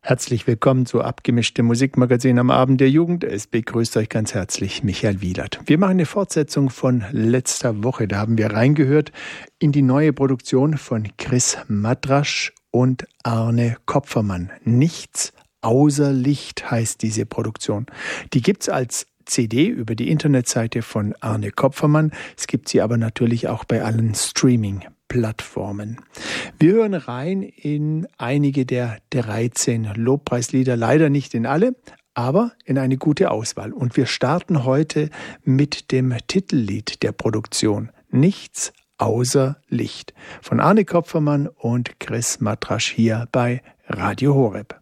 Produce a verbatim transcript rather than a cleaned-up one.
Herzlich willkommen zu Abgemischte Musikmagazin am Abend der Jugend. Es begrüßt euch ganz herzlich Michael Wielert. Wir machen eine Fortsetzung von letzter Woche. Da haben wir reingehört in die neue Produktion von Chris Matrasch und Arne Kopfermann. Nichts außer Licht heißt diese Produktion. Die gibt's als C D über die Internetseite von Arne Kopfermann. Es gibt sie aber natürlich auch bei allen Streaming-Plattformen. Wir hören rein in einige der dreizehn Lobpreislieder, leider nicht in alle, aber in eine gute Auswahl. Und wir starten heute mit dem Titellied der Produktion, Nichts außer Licht, von Arne Kopfermann und Chris Matrasch hier bei Radio Horeb.